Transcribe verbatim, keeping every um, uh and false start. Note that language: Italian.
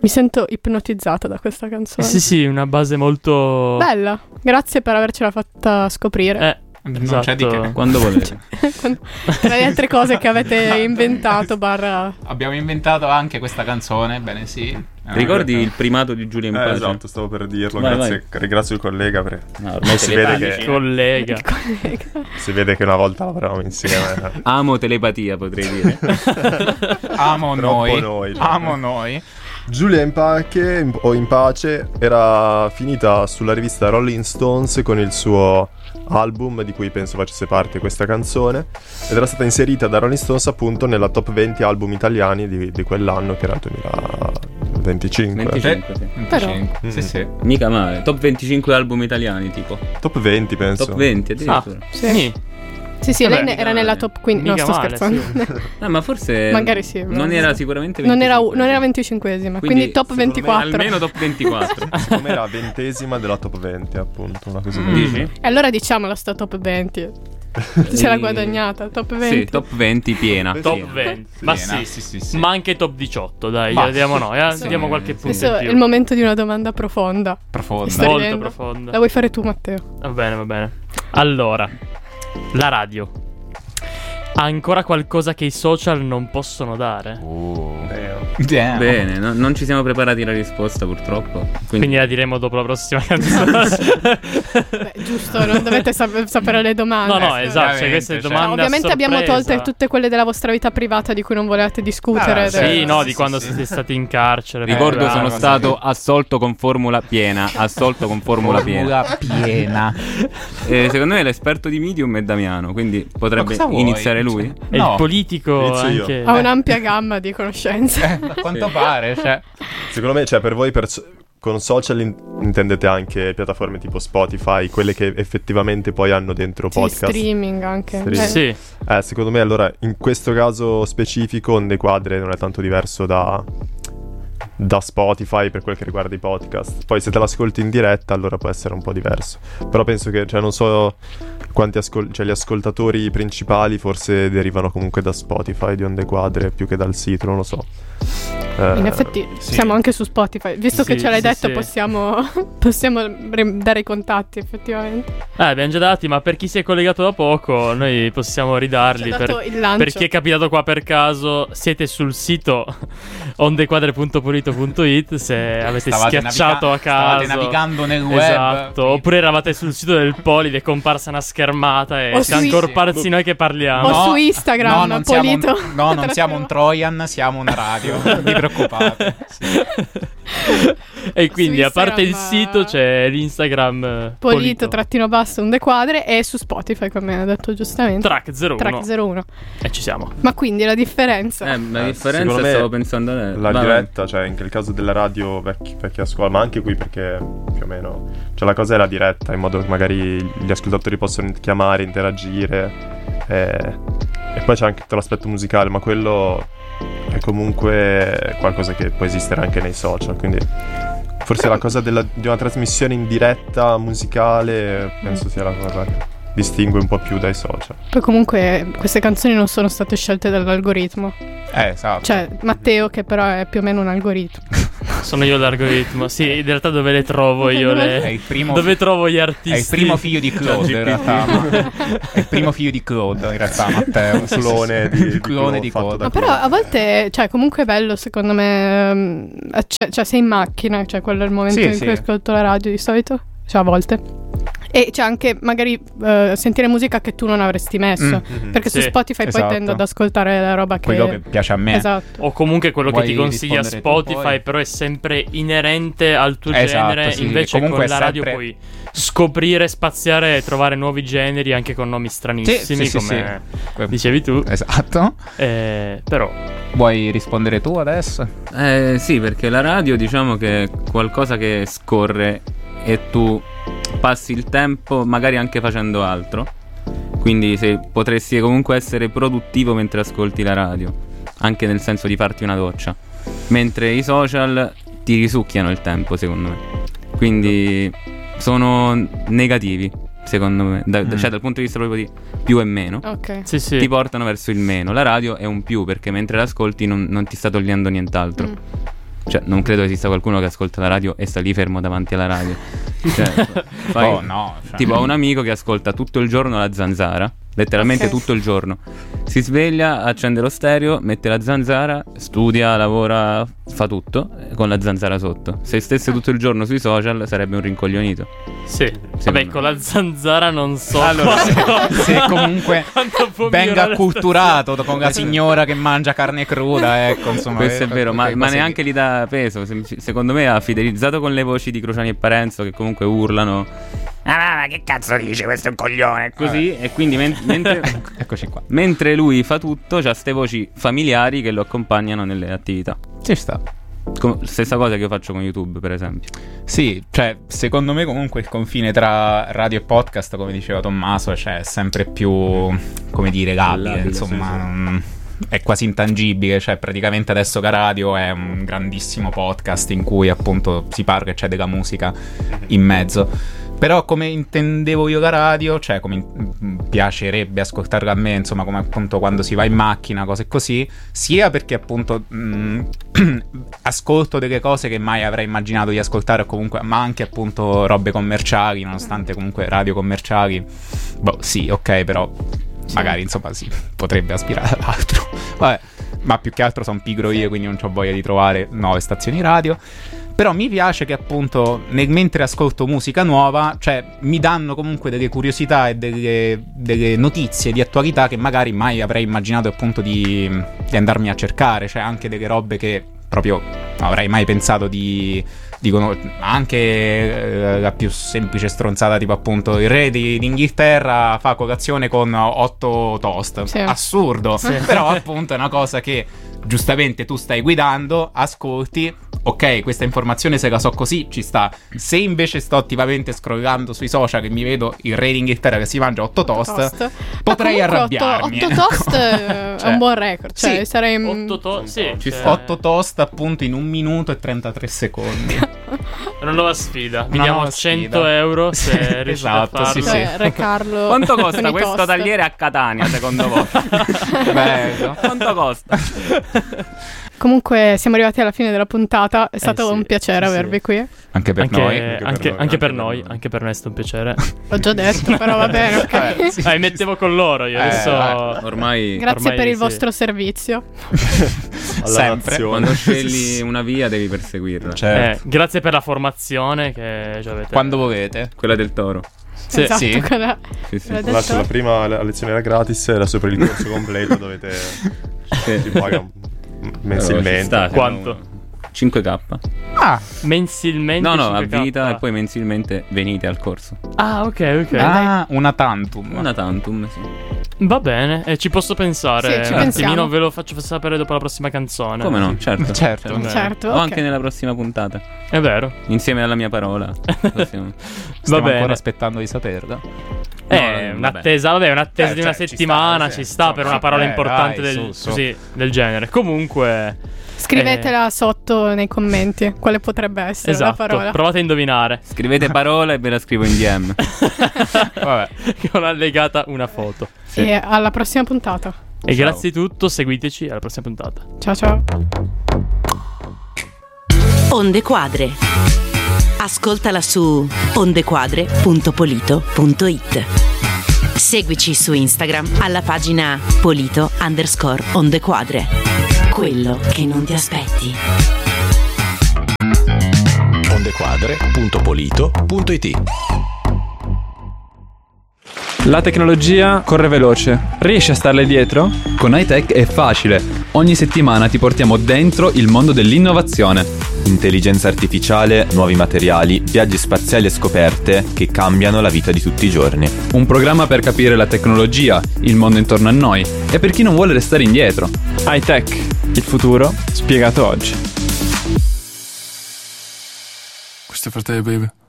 Mi sento ipnotizzata da questa canzone. Eh, sì, sì, una base molto... bella. Grazie per avercela fatta scoprire. Eh, Non esatto. c'è di che. Quando volete. Quando- Tra le altre cose che avete inventato barra... Abbiamo inventato anche questa canzone, bene sì. Eh, Ricordi il primato di Giulia in Eh, pace? esatto, stavo per dirlo. Vai, Grazie, ringrazio il collega. Per... No, ormai si, te le vede paghi. che, Collega. si vede che una volta lavoravamo insieme. Amo telepatia, potrei dire. Amo Troppo noi. noi. Amo noi. Giulia in pace, o in pace era finita sulla rivista Rolling Stones con il suo album di cui penso facesse parte questa canzone, ed era stata inserita da Rolling Stones appunto nella top venti album italiani di, di quell'anno, che era il duemilaventicinque. venticinque, sì. venticinque. Mm. Sì, sì. Mica male. Top venticinque album italiani, tipo. Top venti penso. Top venti addirittura. Ah, Sì. sì. Sì, sì, Vabbè, lei ne- mica era male. nella top quindici. No, Mica sto male, scherzando. sì. No, ma forse Magari sì, non però- era sicuramente Non era, venticinque. non era venticinquesima, quindi, Quindi, top secondo me, ventiquattro. Almeno top ventiquattro. Come era ventesima della top venti appunto, una cosa Mm. così. Dici? E allora diciamola sta top venti. Ce l'ha guadagnata, top venti. Sì, top venti piena. Top Piena. venti. Ma Piena, sì. sì, sì, sì. Ma anche top diciotto, dai, Ma- gliela diamo noi, eh? Sì. Diamo qualche punto Questo in è più. il momento di una domanda profonda. Profonda. Sto Molto ridendo. profonda. La vuoi fare tu, Matteo? Va bene, va bene. Allora, la radio ha ancora qualcosa che i social non possono dare? Oh. Damn. Damn. Bene, no- non ci siamo preparati la risposta purtroppo. Quindi, Quindi la diremo dopo la prossima canzone. Beh, giusto, non dovete sap- sapere le domande. No, no, Eh, esatto, cioè, ovviamente, queste cioè. domande a Ovviamente abbiamo sorpresa. tolte tutte quelle della vostra vita privata di cui non volevate discutere. Ah, Sì, Eh, no, sì, di sì, quando sì. siete stati in carcere. ricordo Eh, sono cosa stato assolto con formula piena. Assolto con formula piena. Formula piena. Eh, secondo me l'esperto di Medium è Damiano, quindi potrebbe Ma cosa vuoi? iniziare lui. E No. il politico Inizio io. anche... Ha un'ampia gamma di conoscenze. Eh, a quanto pare, cioè. Secondo me, cioè, per voi per so- con social in- intendete anche piattaforme tipo Spotify, quelle che effettivamente poi hanno dentro Sì, podcast. streaming anche. Streaming. Eh, Sì, Eh, secondo me allora in questo caso specifico Onde Quadre non è tanto diverso da, da Spotify per quel che riguarda i podcast. Poi se te l'ascolti in diretta allora può essere un po' diverso. Però penso che, cioè, non so quanti ascol- cioè, gli ascoltatori principali forse derivano comunque da Spotify di Onde Quadre più che dal sito, non lo so. Eh, In effetti sì. siamo anche su Spotify. Visto Sì, che ce l'hai sì, detto, sì. possiamo, possiamo re- dare i contatti, effettivamente. eh, abbiamo già dati, ma per chi si è collegato da poco, noi possiamo ridarli. Ci ha dato Per, il lancio. per chi è capitato qua per caso, siete sul sito ondequadre punto polito punto it. Se avete Stavate schiacciato naviga- a caso, stavate navigando nel web. esatto. Oppure eravate sul sito del Poli ed è comparsa una schermata e O siamo su- accorparsi noi che parliamo. O su Instagram, no, non siamo un, Polito. no, non siamo un Trojan, siamo una radio. Non vi preoccupate. Sì. E quindi Su a parte il Instagram, sito c'è l'Instagram eh, Polito trattino basso Onde Quadre, e su Spotify, come ha detto giustamente. Track zero uno. Track zero uno. E ci siamo. Ma quindi la differenza? Eh, la Eh, differenza secondo me stavo pensando adesso. La Vai, diretta, cioè in quel caso della radio vecchi, vecchia scuola, ma anche qui perché più o meno, cioè la cosa è la diretta, in modo che magari gli ascoltatori possono chiamare, interagire, e, e poi c'è anche tutto l'aspetto musicale, ma quello è comunque qualcosa che può esistere anche nei social, quindi forse la cosa della- di una trasmissione in diretta musicale penso sia la cosa che distingue un po' più dai social. Poi comunque queste canzoni non sono state scelte dall'algoritmo. Eh, esatto. Cioè, Matteo, che però è più o meno un algoritmo. Sono io l'algoritmo. Sì, in realtà dove le trovo io È le... il primo, Dove trovo gli è artisti? il primo figlio di Claude, in realtà. ma- È il primo figlio di Claude, in realtà, Matteo. Un clone di- di clone di Claude, fatto Claude. da- Ma però a volte, cioè, comunque è bello, secondo me. ehm, cioè, cioè, sei in macchina, cioè, quello è il momento Sì, in sì. cui ascolto la radio di solito. Cioè, a volte. E c'è anche magari eh, sentire musica che tu non avresti messo. Mm. Perché su Sì, Spotify esatto. poi tendo ad ascoltare la roba che. Quello che piace a me. Esatto. O comunque quello Vuoi che ti consiglia rispondere tu, Spotify, poi? però è sempre inerente al tuo Esatto, genere. sì, Invece comunque con la è radio sempre- puoi scoprire, spaziare e trovare nuovi generi anche con nomi stranissimi, Sì, sì, sì, come sì. dicevi tu. Esatto. Eh, però Vuoi rispondere tu adesso? Eh sì, perché la radio diciamo che è qualcosa che scorre e tu passi il tempo magari anche facendo altro. Quindi se potresti comunque essere produttivo mentre ascolti la radio, anche nel senso di farti una doccia. Mentre i social ti risucchiano il tempo, secondo me. Quindi sono negativi, secondo me. Da- Mm. Cioè dal punto di vista proprio di più e meno. Ok. sì, sì. Ti portano verso il meno. La radio è un più perché mentre l'ascolti non, non ti sta togliendo nientaltro. Mm. Cioè, non credo esista qualcuno che ascolta la radio e sta lì fermo davanti alla radio. Cioè, fai- Oh, no, cioè- Tipo, ho un amico che ascolta tutto il giorno la zanzara. Letteralmente Ok. tutto il giorno. Si sveglia, accende lo stereo, mette la zanzara, studia, lavora, fa tutto eh, con la zanzara sotto. Se stesse tutto il giorno sui social sarebbe un rincoglionito. Sì. Sì, Vabbè, no. con la zanzara non so. Allora, quanto- se, se comunque quanto può venga migliorare acculturato con la signora che mangia carne cruda, ecco, insomma. Questo è eh, vero, ma, quelle ma cose neanche lì. gli dà peso. Se- Secondo me ha fidelizzato con le voci di Cruciani e Parenzo, che comunque urlano. Ah, ma che cazzo dice questo è un coglione? Così, e quindi men- mentre, Eccoci qua. mentre lui fa tutto, c'ha ste voci familiari che lo accompagnano nelle attività. Ci sta. Com- stessa cosa che io faccio con YouTube, per esempio. Sì, cioè, secondo me comunque il confine tra radio e podcast, come diceva Tommaso, cioè, è sempre più, come dire, labile, Labile, insomma, sì, sì. non- è quasi intangibile, cioè praticamente adesso che radio è un grandissimo podcast in cui appunto si parla e c'è della musica in mezzo. Però come intendevo io la radio, cioè come in- piacerebbe ascoltarla a me, insomma, come appunto quando si va in macchina, cose così, sia perché appunto mh, ascolto delle cose che mai avrei immaginato di ascoltare, o comunque, ma anche appunto robe commerciali, nonostante comunque radio commerciali, boh, sì, ok, però magari insomma sì, potrebbe aspirare all'altro. Vabbè, ma più che altro sono pigro io, quindi non ho voglia di trovare nuove stazioni radio. Però mi piace che appunto nel, mentre ascolto musica nuova, cioè mi danno comunque delle curiosità e delle, delle notizie di attualità che magari mai avrei immaginato appunto di, di andarmi a cercare, cioè anche delle robe che proprio non avrei mai pensato di, di conoscere. Anche eh, la più semplice stronzata, tipo appunto il re di, d'Inghilterra fa colazione con otto toast. Sì. Assurdo, però appunto è una cosa che giustamente tu stai guidando, ascolti, ok, questa informazione se la so così ci sta. Se invece sto attivamente scrollando sui social e mi vedo il re d'Inghilterra che si mangia otto toast, Toast. potrei Ma comunque arrabbiarmi, otto ecco. toast è Cioè, un buon record. Cioè, sì. sarei. Otto to- sì, Ci cioè, sta. otto toast appunto in un minuto e trentatré secondi. È una nuova sfida. Vi Una diamo nuova cento sfida. euro se Sì, riuscite esatto, a farlo. sì, Cioè, Re Carlo. Quanto con costa i questo toast. tagliere a Catania, secondo voi? Bello. Quanto costa? Comunque siamo arrivati alla fine della puntata. È stato sì, un piacere sì, sì. avervi qui. Anche per Anche, noi. anche, per anche, noi, per anche per noi, noi. anche per me è stato un piacere. L'ho già detto, però va bene, ok. Vabbè, sì. Ah, mi mettevo con loro io Eh, adesso. vai. Ormai Grazie ormai per il sì. vostro servizio. Alla Sempre. nazione. quando scegli una via devi perseguirla. Certo. Eh, grazie per la formazione che ci avete. Quando volete. Quella del toro. Sì. Esatto, Sì. quella- Sì, sì. quella del Lascia la toro. prima le- lezione era gratis e adesso per il corso completo dovete si paga Allora, mensilmente. ci sta, Quanto? cinque K. Ah, Mensilmente? No, no, a cinque K? vita e poi mensilmente venite al corso. Ah, ok, ok. ah, una tantum. Una tantum, sì. Va bene, e ci posso pensare. Sì, ci un pensiamo. attimino ve lo faccio sapere dopo la prossima canzone. Come no? Certo. Certo. Bene. Certo, O ok. anche nella prossima puntata. È vero. Insieme alla mia parola. Possiamo- Stiamo Va bene. ancora aspettando di saperlo. Eh, No, vabbè. un'attesa, vabbè, un'attesa Eh, di una cioè, ci settimana sta, ci sì, sta, insomma. per una parola Eh, importante dai, del, su, su. così, del genere. Comunque, Scrivetela sotto nei commenti quale potrebbe essere la esatto, parola. provate a indovinare. Scrivete parola e ve la scrivo in D M. Vabbè. Con allegata una foto. E alla prossima puntata. E Ciao. grazie di tutto, seguiteci alla prossima puntata. Ciao ciao. Onde Quadre. Ascoltala su ondequadre punto polito punto it. Seguici su Instagram alla pagina polito underscore ondequadre. Quello che non ti aspetti. ondequadre punto polito punto it. La tecnologia corre veloce. Riesci a starle dietro? Con iTech è facile. Ogni settimana ti portiamo dentro il mondo dell'innovazione. Intelligenza artificiale, nuovi materiali, viaggi spaziali e scoperte che cambiano la vita di tutti i giorni. Un programma per capire la tecnologia, il mondo intorno a noi e per chi non vuole restare indietro. iTech, il futuro spiegato oggi. Questo è per te, baby.